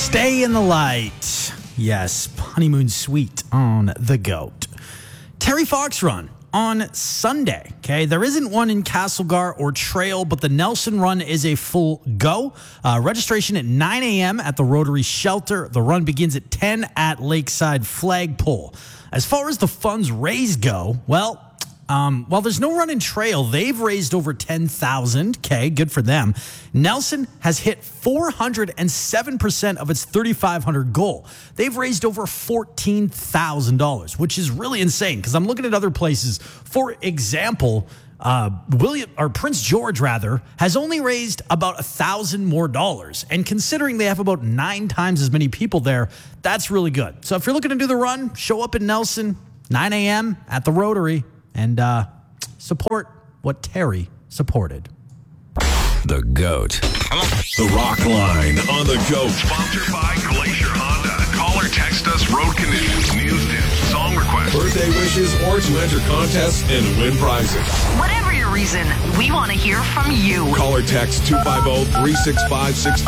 Stay in the light. Yes, honeymoon suite on the GOAT. Terry Fox run on Sunday. Okay, there isn't one in Castlegar or Trail, but the Nelson run is a full go. Registration at 9 a.m. at the Rotary Shelter. The run begins at 10 at Lakeside Flagpole. As far as the funds raised go, well, while there's no run in Trail, they've raised over $10,000. Okay, good for them. Nelson has hit 407% of its $3,500 goal. They've raised over $14,000, which is really insane because I'm looking at other places. For example, Prince George has only raised about $1,000 more dollars. And considering they have about 9 times as many people there, that's really good. So if you're looking to do the run, show up in Nelson, 9 a.m. at the Rotary. And support what Terry supported. The GOAT. The Rock Line on the GOAT. Sponsored by Glacier Honda. Call or text us road conditions, news tips, song requests, Birthday wishes, or to enter contests and win prizes. Whatever your reason, we want to hear from you. Call or text 250-365-60.